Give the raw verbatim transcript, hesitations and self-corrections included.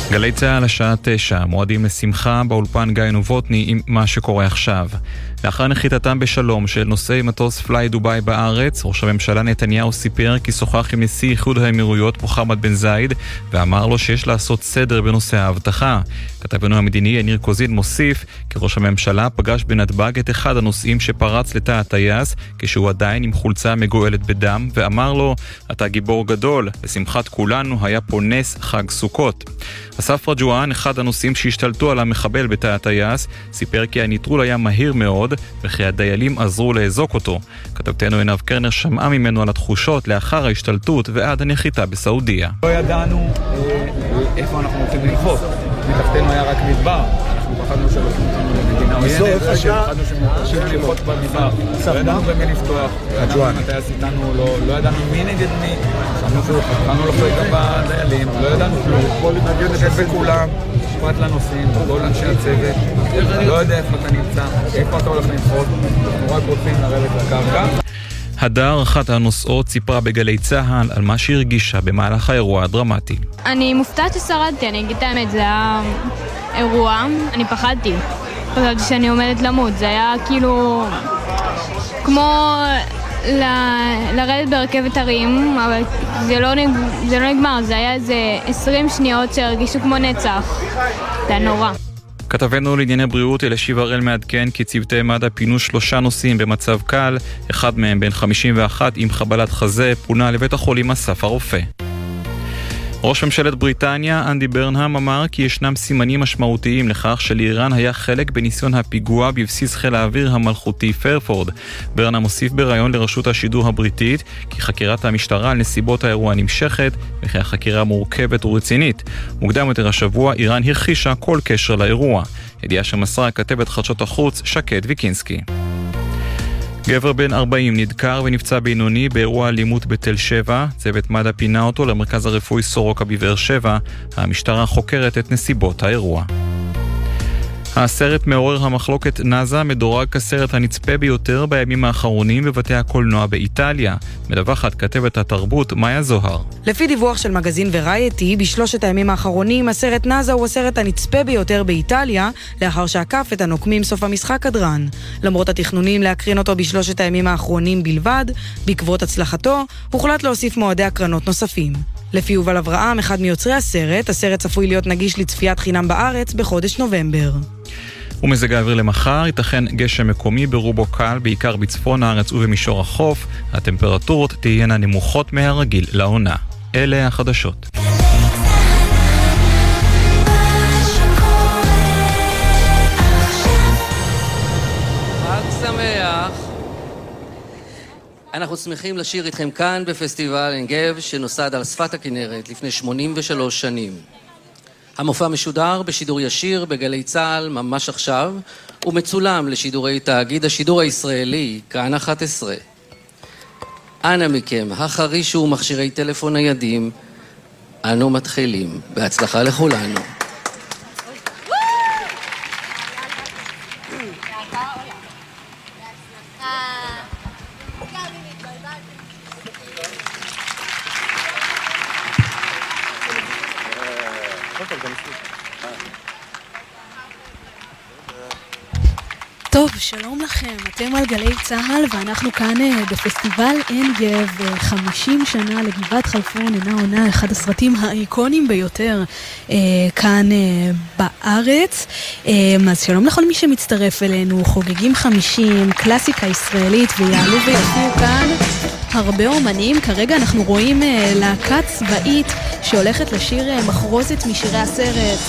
גלי צהל השעה תשע, מועדים לשמחה באולפן גיא נובוטני עם מה שקורה עכשיו. לאחר נחיתתם בשלום של נוסעי מטוס פליי דוביי בארץ, ראש הממשלה נתניהו סיפר כי שוחח עם נשיא איחוד האמירויות מוחמד בן זייד ואמר לו שיש לעשות סדר בנושא ההבטחה. כתבנו המדיני יניר קוזין מוסיף כי ראש הממשלה פגש בנתב"ג את אחד הנוסעים שפרץ לתא הטייס כשהוא עדיין עם חולצה מגואלת בדם ואמר לו, אתה גיבור גדול, לשמחת כולנו היה פה נס חג סוכות. אסף רג'ואן, אחד הנוסעים שהשתלטו על המחבל בתא הטייס, סיפר כי הניטרול היה מהיר מאוד וכי הדיילים עזרו לאזוק אותו. כתבתנו עינב קרנר שמעה ממנו על התחושות לאחר ההשתלטות ועד הנחיתה בסעודיה. לא ידענו איפה אנחנו רוצים לנחות. מתחתנו היה רק מדבר. אנחנו פחדנו שלא נמצאנו למדינה עוינת, פחדנו שמתרשים לנחות במדבר. לא ידענו במי לפתוח. הטייס איתנו, לא ידענו מי נגד מי. חכנו לחלק בדיילים, לא ידענו כלום. נשב בכולם, שפט לנוסעים, כל אנשי הצוות. לא יודע איפה אתה נמצא, איפה אתה הולך לנחות. אנחנו רק רוצים לרדת לקרקע. הדר, אחת הנוסעות, סיפרה בגלי צהל על מה שהרגישה במהלך האירוע הדרמטי. אני מופתעת ששרדתי, אני אגיד את האמת, זה היה אירוע, אני פחדתי. חשבתי שאני עומדת למות, זה היה כאילו כמו ל... לרדת ברכבת הרים, אבל זה לא, נג... זה לא נגמר, זה היה איזה עשרים שניות שהרגישו כמו נצח. זה היה נורא. כתבנו לענייני בריאות אלישיב הראל מעדכן כי צוותי מד"א פינו שלושה נוסעים במצב קל, אחד מהם בן חמישים ואחת עם חבלת חזה, פונה לבית החולים אסף הרופא. ראש ממשלת בריטניה, אנדי ברנהאם, אמר כי ישנם סימנים משמעותיים לכך שלאיראן היה חלק בניסיון הפיגוע בבסיס חיל האוויר המלכותי פרפורד. ברנהאם הוסיף בראיון לרשות השידור הבריטית כי חקירת המשטרה על נסיבות האירוע נמשכת וכי החקירה מורכבת ורצינית. מוקדם יותר השבוע איראן הכחישה כל קשר לאירוע. ידיעה שמסרה כתבת חדשות החוץ שקד ויקינסקי. גבר בן ארבעים נדקר ונפצע בינוני באירוע אלימות בתל שבע. צוות מד"א פינה אותו למרכז הרפואי סורוקה בבאר שבע. המשטרה חוקרת את נסיבות האירוע. הסרט מעורר המחלוקת נאזה מדורג כסרט הנצפה ביותר בימים האחרונים בבתי הקולנוע באיטליה. מדווחת כתבת התרבות מאיה זוהר. לפי דיווח של מגזין ורייטי, בשלושת הימים האחרונים הסרט נאזה הוא הסרט הנצפה ביותר באיטליה, לאחר שעקף את הנוקמים סוף המשחק הדרן. למרות התכנונים להקרין אותו בשלושת הימים האחרונים בלבד, בעקבות הצלחתו, הוחלט להוסיף מועדי הקרנות נוספים. לפי יובל אברהם, אחד מיוצרי הסרט, הסרט צפוי להיות נגיש לצפיית חינם בארץ בחודש נובמבר. ומזג האוויר למחר, ייתכן גשם מקומי ברובו קל, בעיקר בצפון הארץ ובמישור החוף. הטמפרטורות תהיינה נמוכות מהרגיל לעונה. אלה החדשות. חג שמח. אנחנו שמחים לשיר איתכם כאן בפסטיבל עין גב שנוסד על שפת הכנרת לפני שמונים ושלוש שנים. המופע משודר בשידור ישיר בגלי צהל ממש עכשיו, ומצולם לשידורי תאגיד השידור הישראלי, כאן אחת עשרה. אנא מכם, החרישו מכשירי טלפון ניידים, אנו מתחילים. בהצלחה לכולנו. טוב, שלום לכם, אתם על גלי צהל ואנחנו כאן בפסטיבל עין גב, חמישים שנה לגבעת חלפון, אינה עונה, אחד הסרטים האיקונים ביותר כאן בארץ. אז שלום לכל מי שמצטרף אלינו, חוגגים חמישים, קלאסיקה ישראלית, ויעלו ויופיעו כאן הרבה אומנים. כרגע אנחנו רואים להקה צבאית שהולכת לשיר מחרוזת משירי הסרט